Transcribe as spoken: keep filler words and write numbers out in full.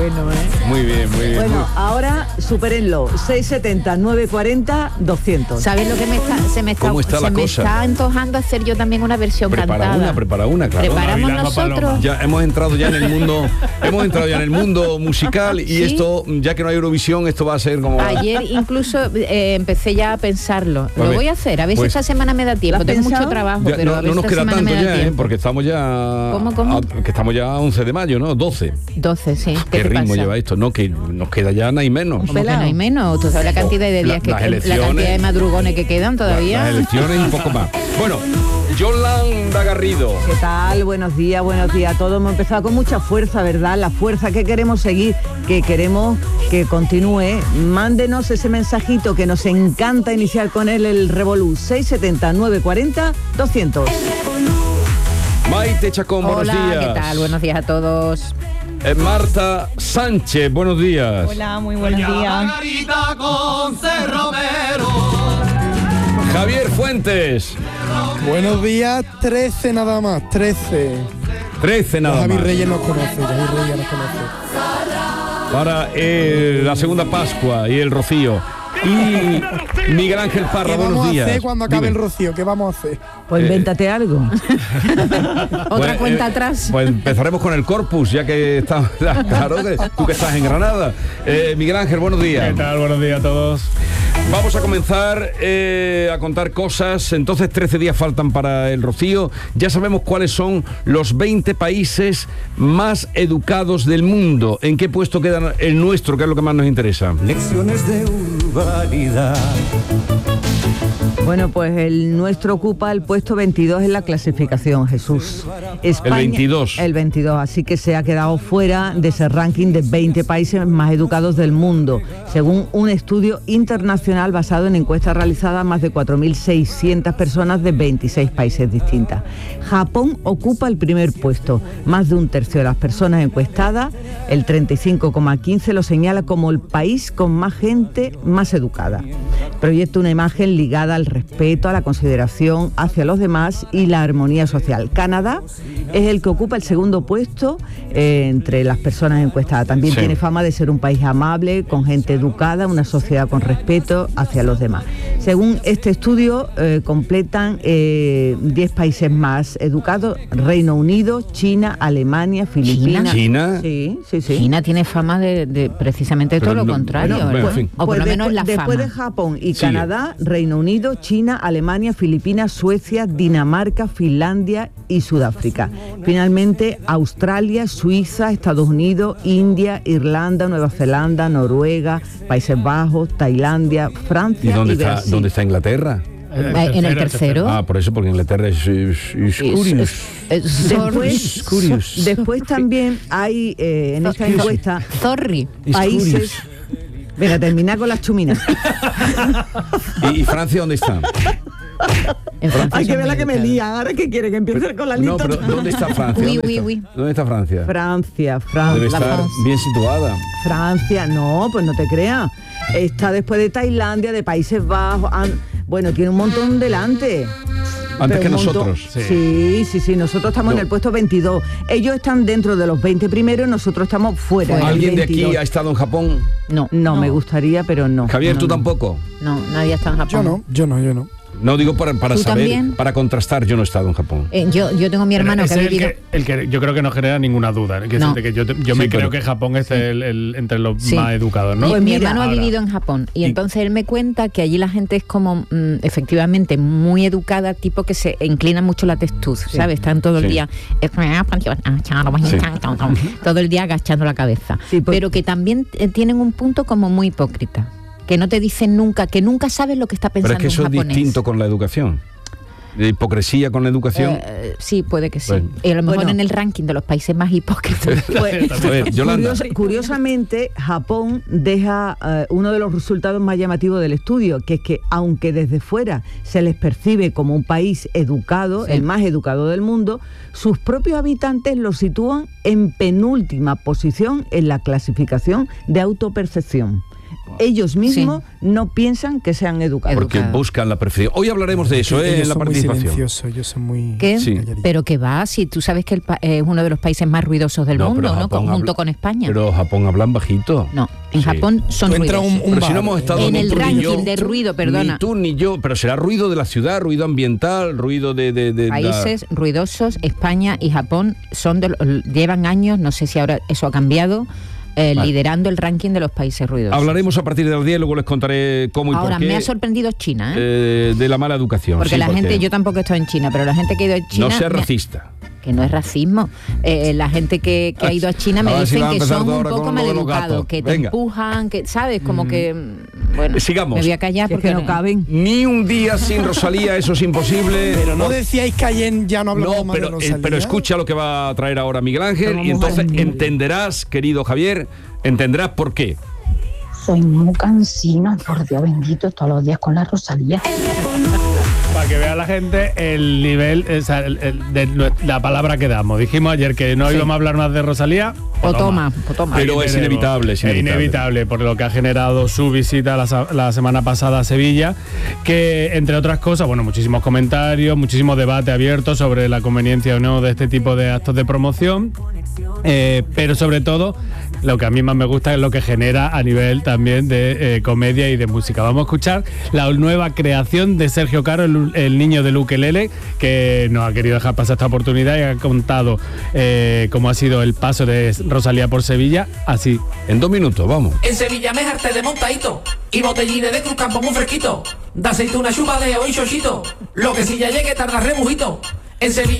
bueno, ¿eh? Muy bien, muy bien. Bueno, ahora supérenlo. seiscientos setenta, novecientos cuarenta, doscientos. ¿Sabes lo que me está, se me está, ¿Cómo está se la me cosa? está antojando hacer yo también una versión Prepara cantada? una, prepara una, claro. Preparamos Navidad, nosotros. Paloma. Ya hemos entrado ya en el mundo, hemos entrado ya en el mundo musical y ¿Sí? esto, ya que no hay Eurovisión, esto va a ser como... Ayer incluso eh, empecé ya a pensarlo. A Lo ver, voy a hacer, a ver pues- si esta semana me da tiempo. ¿Lo has Tengo pensado? mucho trabajo, Ya, pero no, a ver no nos si queda esta semana tanto me da ya, ¿eh? tiempo. Porque estamos ya... ¿Cómo, cómo? a- que estamos ya a once de mayo, ¿no? doce. doce, sí. ¿Qué, ¿Qué te ritmo pasa? lleva esto? No, que nos queda ya nada y menos. ¿Cómo que pelado? no hay menos? ¿Tú sabes la cantidad de La- días que las la elecciones- cantidad de madrugones que quedan todavía? Las elecciones y un poco más. Bueno, Yolanda Garrido. ¿Qué tal? Buenos días, buenos días a todos. Hemos empezado con mucha fuerza, ¿verdad? La fuerza que queremos seguir, que queremos que continúe. Mándenos ese mensajito que nos encanta iniciar con él, el Revolú. seiscientos setenta, novecientos cuarenta, doscientos. Maite Chacón, buenos Hola, días. ¿qué tal? Buenos días a todos. Eh, Marta Sánchez, buenos días. Hola, muy buenos días. Javier Fuentes. Buenos días, trece nada más, trece. trece Ya nada Javi más. Reyes nos conoce, ya Javi Reyes nos conoce. Para eh, la segunda Pascua y el Rocío. Y Miguel Ángel Parra, ¿Qué buenos vamos a días. hacer cuando acabe Dime. el rocío? ¿Qué vamos a hacer? Pues Eh, invéntate algo. Otra Pues, cuenta eh, atrás. Pues empezaremos con el Corpus, ya que está, claro, que tú que estás en Granada. Eh, Miguel Ángel, buenos días. ¿Qué tal? Buenos días a todos. Vamos a comenzar eh, a contar cosas. Entonces trece días faltan para el Rocío. Ya sabemos cuáles son los veinte países más educados del mundo. ¿En qué puesto queda el nuestro, que es lo que más nos interesa? Lecciones de urbanidad. Bueno, pues el nuestro ocupa el puesto veintidós en la clasificación, Jesús. España, El veintidós. El veintidós, así que se ha quedado fuera de ese ranking de veinte países más educados del mundo, según un estudio internacional basado en encuestas realizadas a más de cuatro mil seiscientas personas de veintiséis países distintos. Japón ocupa el primer puesto. Más de un tercio de las personas encuestadas, el treinta y cinco coma quince, lo señala como el país con más gente más educada. Proyecta una imagen ligada al respeto, a la consideración hacia los demás y la armonía social. Canadá es el que ocupa el segundo puesto eh, entre las personas encuestadas. También Sí. tiene fama de ser un país amable, con gente educada, una sociedad con respeto hacia los demás. Según este estudio, eh, completan eh, diez países más educados: Reino Unido, China, Alemania, Filipinas. ¿China? Sí, sí, sí. China tiene fama de, de precisamente Pero todo lo no- contrario. bueno, bueno, ¿eh? en fin. O por Pues lo menos después, la después fama. de Japón y Sigue. Canadá, Reino Unido, China, Alemania, Filipinas, Suecia, Dinamarca, Finlandia y Sudáfrica. Finalmente, Australia, Suiza, Estados Unidos, India, Irlanda, Nueva Zelanda, Noruega, Países Bajos, Tailandia, ¿Y Francia dónde y está, Brasil. dónde está Inglaterra? Eh, en el tercero. Ah, por eso, porque Inglaterra es, es- es Es- curious. es- es Después, Es curious. después también hay eh, en esta encuesta Zorri. Es países... curious. Venga, termina con las chuminas. ¿Y, y Francia dónde está? En Francia Hay que son ver la muy que me educados. lía. Ahora que quiere que empiece con la No, lista. pero ¿dónde está Francia? Uy, ¿Dónde uy, está? uy. ¿Dónde está Francia? Francia, Debe Francia. la estar France. bien situada. Francia, no, pues no te creas. Está después de Tailandia, de Países Bajos. an- Bueno, tiene un montón delante. Antes Pero que un montón- nosotros. Sí, sí, sí, nosotros estamos No. en el puesto veintidós. Ellos están dentro de los veinte primeros, nosotros estamos fuera. del ¿Alguien de aquí veintidós. ha estado en Japón? No, No, me gustaría, pero no. Javier, No, ¿tú no. tampoco? No, nadie está en Japón. Yo no, yo no, yo no. No, digo para, para ¿Tú saber, también? para contrastar, yo no he estado en Japón. Eh, yo, yo tengo mi hermano que Ese ha es el vivido... que, el que yo creo que no genera ninguna duda. Que No. decirte que yo te- yo Sí, me pero- creo que Japón es el, el- entre los Sí. más educados, ¿no? Pues mi mira, hermano ha ahora. vivido en Japón y, Y- entonces él me cuenta que allí la gente es como mm, efectivamente muy educada, tipo que se inclina mucho la testuz, ¿sabes? Están todo el Sí. día todo el día agachando la cabeza. Sí, pues- Pero que también eh, tienen un punto como muy hipócrita, que no te dicen nunca, que nunca sabes lo que está Pero pensando es que eso un es japonés. distinto con la educación. De hipocresía con la educación. Eh, sí, puede que sí. Bueno. Y a lo mejor Bueno. en el ranking de los países más hipócritas. Pues, A ver, Yolanda. curiosa- curiosamente, Japón deja eh, uno de los resultados más llamativos del estudio, que es que aunque desde fuera se les percibe como un país educado, Sí. el más educado del mundo, sus propios habitantes lo sitúan en penúltima posición en la clasificación de autopercepción. ellos mismos sí. no piensan que sean educados. Porque Educado. buscan la perfección. Hoy hablaremos de eso, ¿eh? Ellos en la son muy participación. silenciosos, ellos son muy... ¿Qué? Sí. Pero que va, si tú sabes que el pa- es uno de los países más ruidosos del No, mundo, pero ¿no? Japón Junto habla- con España. Pero Japón hablan bajito. No, en Sí. Japón son Tú entras a ruidosos. un, un Pero si no bar, hemos estado En ni el tú ni ranking yo, de ruido, perdona. Ni tú ni yo, pero será ruido de la ciudad, ruido ambiental, ruido de... de, de Países ruidosos, España y Japón son de, los- llevan años, no sé si ahora eso ha cambiado, eh, Vale. liderando el ranking de los países ruidosos. Hablaremos a partir de las diez, luego les contaré cómo y Ahora, por qué. me ha sorprendido China, ¿eh? eh, de la mala educación. porque sí, la gente, yo tampoco he estado en China, pero la gente que ha ido a China... No sea me ha- racista. que no es racismo. Eh, la gente que, que ha ido a China me A ver si dicen va a que empezar son tú un ahora poco con lo de los maleducados, gatos. que te Venga. empujan, que sabes, como que bueno, Sigamos. me voy a callar Si es porque que no caben. Ni un día sin Rosalía, eso es imposible. Pero no decíais que ayer ya no hablamos No, más de pero, eh, Rosalía. pero escucha lo que va a traer ahora Miguel Ángel Pero y vamos a entonces ver. entenderás, querido Javier, entenderás por qué. Soy muy cansino, por Dios bendito, todos los días con la Rosalía. Para que vea la gente el nivel, o sea, el- el- de nue- la palabra que damos. Dijimos ayer que no Sí. íbamos a hablar más de Rosalía. o toma, o toma. Pero Ahí es tenemos. inevitable, es Es inevitable. inevitable, por lo que ha generado su visita la, sa- la semana pasada a Sevilla, que entre otras cosas, bueno, muchísimos comentarios, muchísimo debate abierto sobre la conveniencia o no de este tipo de actos de promoción, eh, pero sobre todo lo que a mí más me gusta es lo que genera a nivel también de eh, comedia y de música. Vamos a escuchar la nueva creación de Sergio Caro, el, el niño del ukelele, que no ha querido dejar pasar esta oportunidad y ha contado eh, cómo ha sido el paso de Rosalía por Sevilla, así. En dos minutos, vamos. En Sevilla me harté de montadito y botellines de Cruz Campo muy fresquito. De aceituna chupadeo y chochito. Lo que si ya llegue tarda rebujito. En Sevilla